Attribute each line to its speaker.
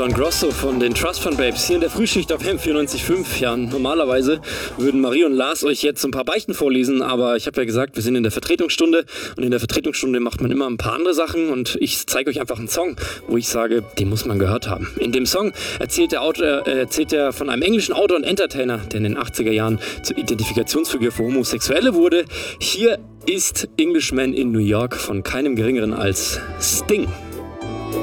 Speaker 1: Don Grosso von den Trust Fund Babes hier in der Frühschicht auf Hemp 94.5. Ja, normalerweise würden Marie und Lars euch jetzt ein paar Beichten vorlesen, aber ich habe ja gesagt, wir sind in der Vertretungsstunde und in der Vertretungsstunde macht man immer ein paar andere Sachen und ich zeige euch einfach einen Song, wo ich sage, den muss man gehört haben. In dem Song erzählt er von einem englischen Autor und Entertainer, der in den 80er Jahren zur Identifikationsfigur für Homosexuelle wurde. Hier ist Englishman in New York von keinem geringeren als Sting.